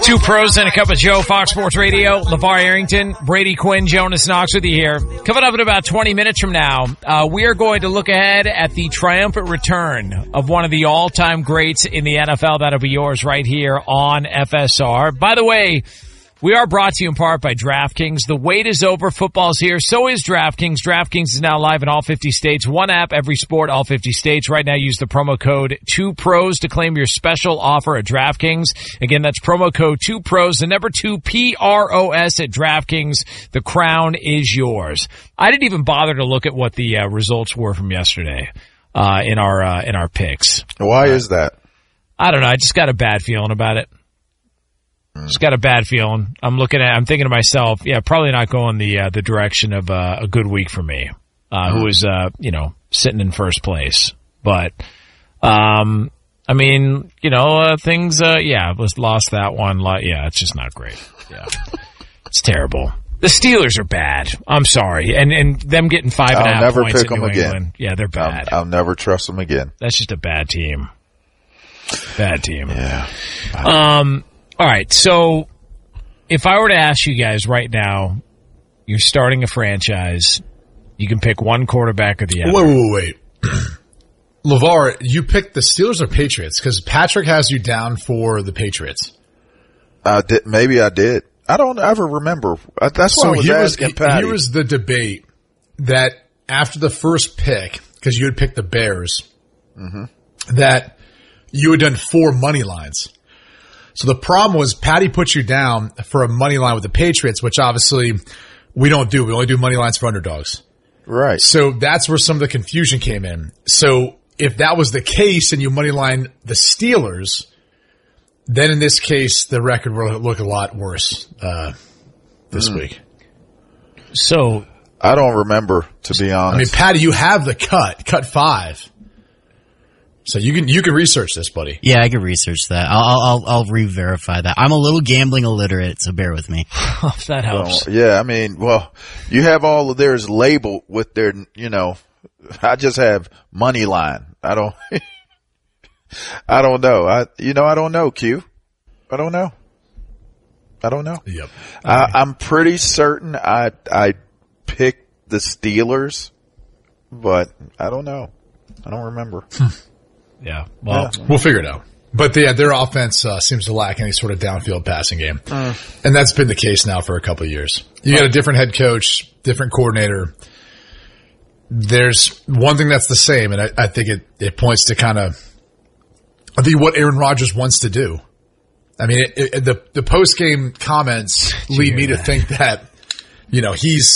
Two pros and a cup of Joe, Fox Sports Radio. LeVar Arrington, Brady Quinn, Jonas Knox with you here. Coming up in about 20 minutes from now, we are going to look ahead at the triumphant return of one of the all-time greats in the NFL. That'll be yours right here on FSR. By the way, we are brought to you in part by DraftKings. The wait is over. Football's here. So is DraftKings. DraftKings is now live in all 50 states. One app, every sport, all 50 states. Right now, use the promo code 2pros to claim your special offer at DraftKings. Again, that's promo code 2pros, the number 2, PROS at DraftKings. The crown is yours. I didn't even bother to look at what the results were from yesterday in our picks. Why is that? I don't know. I just got a bad feeling about it. Just got a bad feeling. I'm thinking to myself, yeah, probably not going the direction of a good week for me, who is sitting in first place. But I mean, things was lost that one. Yeah, it's just not great. Yeah. It's terrible. The Steelers are bad. I'm sorry. And them getting 5.5 points in New England. Yeah, they're bad. I'll never trust them again. That's just a bad team. Bad team. Yeah. All right, so if I were to ask you guys right now, you're starting a franchise, you can pick one quarterback or the other. Wait. LeVar, you picked the Steelers or Patriots? Because Patrick has you down for the Patriots. Maybe I did. I don't ever remember. That's why I was asking Patty. Here was the debate that after the first pick, because you had picked the Bears, that you had done 4 money lines. So the problem was Patty put you down for a money line with the Patriots, which obviously we don't do. We only do money lines for underdogs. Right. So that's where some of the confusion came in. So if that was the case and you money line the Steelers, then in this case, the record will look a lot worse this week. So I don't remember, to be honest. I mean, Patty, you have the cut 5. So you can research this, buddy. Yeah, I can research that. I'll re-verify that. I'm a little gambling illiterate, so bear with me. That helps. Well, yeah, I mean, you have all of theirs labeled with their, I just have money line. I don't know. I don't know, Q. I don't know. Yep. I'm pretty certain I picked the Steelers, but I don't know. I don't remember. Yeah, well, we'll figure it out. But their offense seems to lack any sort of downfield passing game. And that's been the case now for a couple of years. You got a different head coach, different coordinator. There's one thing that's the same, and I think it points to I think what Aaron Rodgers wants to do. I mean, the post-game comments lead me to think that, he's